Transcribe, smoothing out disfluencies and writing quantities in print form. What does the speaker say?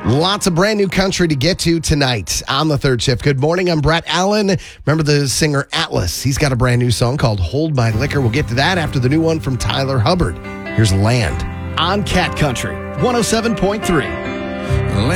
Lots of brand new country to get to tonight on the third shift. Good morning, I'm Brett Allen. Remember the singer Atlas? He's got a brand new song called Hold My Liquor. We'll get to that after the new one from Tyler Hubbard. Here's Land. On Cat Country 107.3.